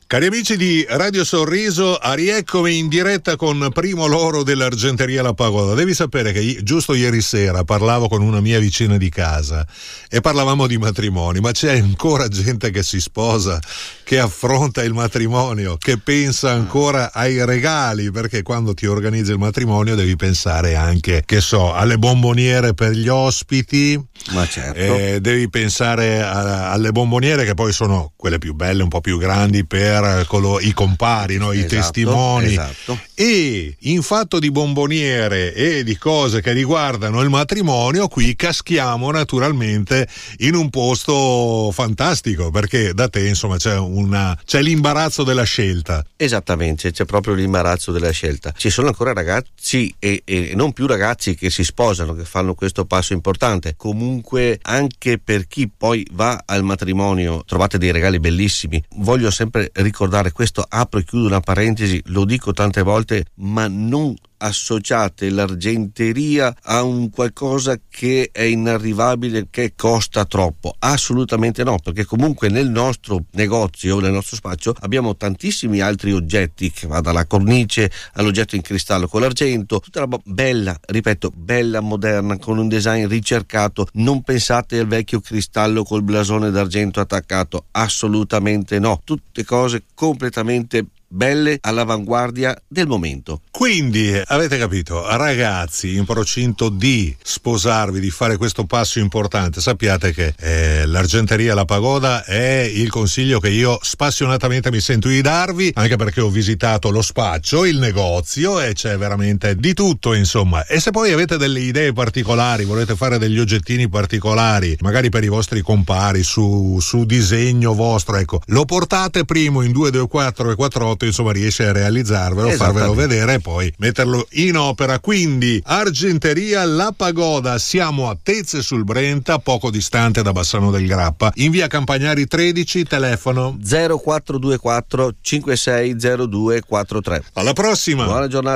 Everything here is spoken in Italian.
Cari amici di Radio Sorriso, rieccomi in diretta con Primo Loro dell'Argenteria La Pagoda. Devi sapere che giusto ieri sera parlavo con una mia vicina di casa e parlavamo di matrimoni, ma c'è ancora gente che si sposa, che affronta il matrimonio, che pensa ancora ai regali, perché quando ti organizzi il matrimonio devi pensare anche, che so, alle bomboniere per gli ospiti. Ma certo. Devi pensare alle bomboniere, che poi sono quelle più belle, un po' più grandi, per i compari, no? I testimoni. Esatto. E in fatto di bomboniere e di cose che riguardano il matrimonio, qui caschiamo naturalmente in un posto fantastico, perché da te insomma c'è l'imbarazzo della scelta. Esattamente, c'è proprio l'imbarazzo della scelta. Ci sono ancora ragazzi e non più ragazzi che si sposano, che fanno questo passo importante. Comunque, anche per chi poi va al matrimonio, trovate dei regali bellissimi. Voglio sempre ricordare questo, apro e chiudo una parentesi, lo dico tante volte, ma non associate l'argenteria a un qualcosa che è inarrivabile, che costa troppo. Assolutamente no, perché comunque nel nostro negozio, nel nostro spazio, abbiamo tantissimi altri oggetti, che va dalla cornice all'oggetto in cristallo con l'argento, tutta roba bella, ripeto, bella, moderna, con un design ricercato. Non pensate al vecchio cristallo col blasone d'argento attaccato, assolutamente no, tutte cose completamente belle, all'avanguardia del momento. Quindi avete capito, ragazzi in procinto di sposarvi, di fare questo passo importante, sappiate che l'Argenteria La Pagoda è il consiglio che io spassionatamente mi sento di darvi, anche perché ho visitato lo spaccio, il negozio, e c'è veramente di tutto, insomma. E se poi avete delle idee particolari, volete fare degli oggettini particolari, magari per i vostri compari, su disegno vostro, ecco, lo portate primo in 224 e 48, insomma riesce a realizzarvelo, farvelo vedere e poi metterlo in opera. Quindi Argenteria La Pagoda, siamo a Tezze sul Brenta, poco distante da Bassano del Grappa, in via Campagnari 13, telefono 0424 560243. Alla prossima. Buona giornata.